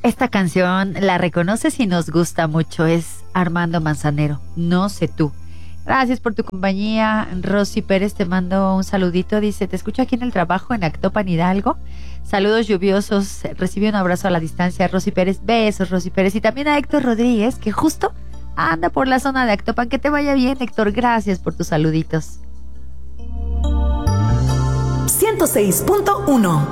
Esta canción la reconoces y nos gusta mucho. Es Armando Manzanero, No sé tú. Gracias por tu compañía. Rosy Pérez te mando un saludito. Dice, te escucho aquí en el trabajo en Actopan, Hidalgo. Saludos lluviosos. Recibe un abrazo a la distancia, Rosy Pérez. Besos, Rosy Pérez. Y también a Héctor Rodríguez, que justo anda por la zona de Actopan. Que te vaya bien, Héctor. Gracias por tus saluditos. 106.1